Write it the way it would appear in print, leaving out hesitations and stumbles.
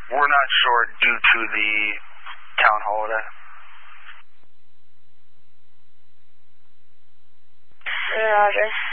We're not sure due to the town holiday. Your address?